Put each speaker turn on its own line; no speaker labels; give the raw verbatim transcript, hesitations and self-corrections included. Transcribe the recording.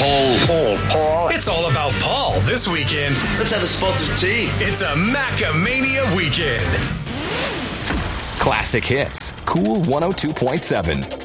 Paul.
Paul. Paul.
It's all about Paul this weekend.
Let's have a spot of tea.
It's a Macamania weekend.
Classic Hits. Cool one oh two point seven.